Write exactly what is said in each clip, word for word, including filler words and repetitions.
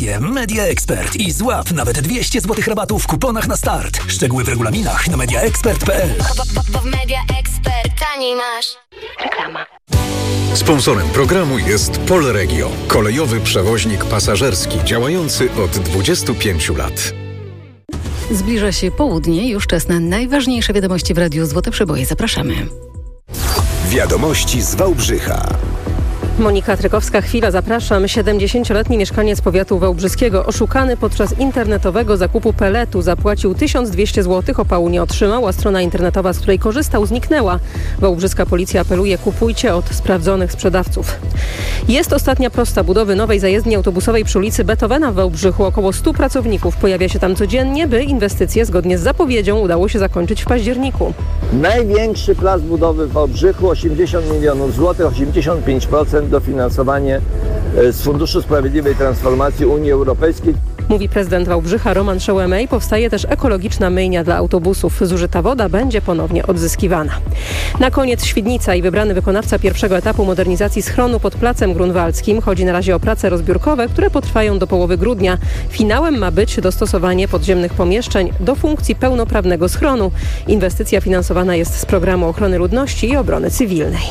Media Expert i złap nawet dwieście złotych rabatu w kuponach na start. Szczegóły w regulaminach na media expert kropka p l. Bo w Media Expert taniej masz. Reklama. Sponsorem programu jest Polregio, kolejowy przewoźnik pasażerski działający od dwudziestu pięciu lat. Zbliża się południe, już czas na najważniejsze wiadomości w Radiu Złote Przeboje. Zapraszamy. Wiadomości z Wałbrzycha. Monika Trykowska, chwila, zapraszam. siedemdziesięcioletni mieszkaniec powiatu wałbrzyskiego oszukany podczas internetowego zakupu peletu zapłacił tysiąc dwieście złotych, opału nie otrzymał, a strona internetowa, z której korzystał, zniknęła. Wałbrzyska policja apeluje: kupujcie od sprawdzonych sprzedawców. Jest ostatnia prosta budowy nowej zajezdni autobusowej przy ulicy Beethovena w Wałbrzychu. Około stu pracowników pojawia się tam codziennie, by inwestycje zgodnie z zapowiedzią udało się zakończyć w październiku. Największy plac budowy w Wałbrzychu, osiemdziesiąt milionów złotych, osiemdziesiąt pięć procent dofinansowanie z Funduszu Sprawiedliwej Transformacji Unii Europejskiej. Mówi prezydent Wałbrzycha Roman Szołemej. Powstaje też ekologiczna myjnia dla autobusów. Zużyta woda będzie ponownie odzyskiwana. Na koniec Świdnica i wybrany wykonawca pierwszego etapu modernizacji schronu pod Placem Grunwaldzkim. Chodzi na razie o prace rozbiórkowe, które potrwają do połowy grudnia. Finałem ma być dostosowanie podziemnych pomieszczeń do funkcji pełnoprawnego schronu. Inwestycja finansowana jest z Programu Ochrony Ludności i Obrony Cywilnej.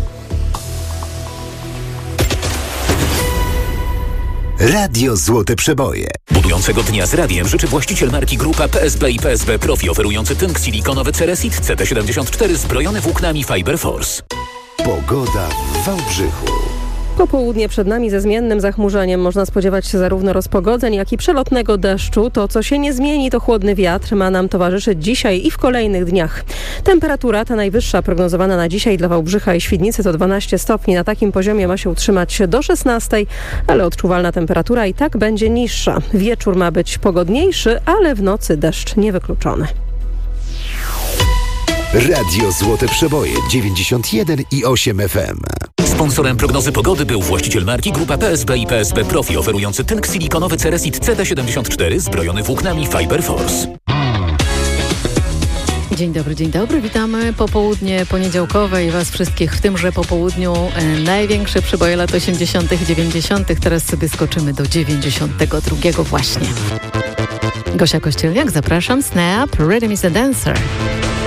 Radio Złote Przeboje. Budującego dnia z radiem życzy właściciel marki Grupa P S B i P S B Profi, oferujący tynk silikonowy Ceresit C T siedemdziesiąt cztery zbrojony włóknami Fiber Force. Pogoda w Wałbrzychu. Popołudnie przed nami ze zmiennym zachmurzeniem. Można spodziewać się zarówno rozpogodzeń, jak i przelotnego deszczu. To, co się nie zmieni, to chłodny wiatr. Ma nam towarzyszyć dzisiaj i w kolejnych dniach. Temperatura ta najwyższa prognozowana na dzisiaj dla Wałbrzycha i Świdnicy to dwanaście stopni. Na takim poziomie ma się utrzymać do szesnastej, ale odczuwalna temperatura i tak będzie niższa. Wieczór ma być pogodniejszy, ale w nocy deszcz niewykluczony. Radio Złote Przeboje dziewięćdziesiąt jeden i osiem F M. Sponsorem prognozy pogody był właściciel marki Grupa P S B i P S B Profi, oferujący tynk silikonowy Ceresit C T siedemdziesiąt cztery zbrojony włóknami Fiber Force. Dzień dobry, dzień dobry. Witamy popołudnie poniedziałkowe i Was wszystkich w tymże popołudniu. E, największe przeboje lat osiemdziesiątych, dziewięćdziesiątych. Teraz sobie skoczymy do dziewięćdziesiątego drugiego właśnie. Gosia Kościelniak, zapraszam. Snap, Rhythm is a Dancer.